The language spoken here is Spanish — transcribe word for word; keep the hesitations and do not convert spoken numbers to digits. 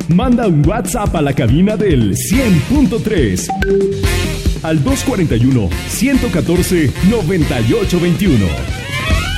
Manda un WhatsApp a la cabina del cien punto tres al dos cuatro uno, uno uno cuatro, nueve ocho dos uno.